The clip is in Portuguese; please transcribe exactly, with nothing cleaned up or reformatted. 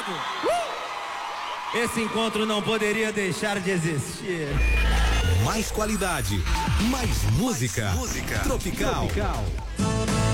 obrigado. Uh! Esse encontro não poderia deixar de existir. Mais qualidade, mais música, mais música. Tropical. Tropical.